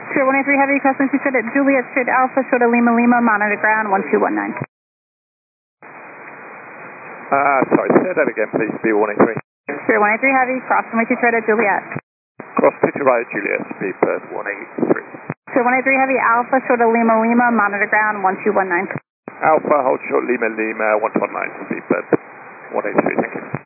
Sure, 183 Heavy, crossing 2 straight at Juliet Street Alpha, short of Lima Lima, monitor ground 1219. Sorry, say that again please, B183. Sure, 183 Heavy, crossing 2 straight at Juliet. Cross 2 to right Juliet, speed bird 183. Sure, 183 Heavy, Alpha, short of Lima Lima, monitor ground 1219. Alpha, hold short Lima Lima, 119, speed bird 183, thank you.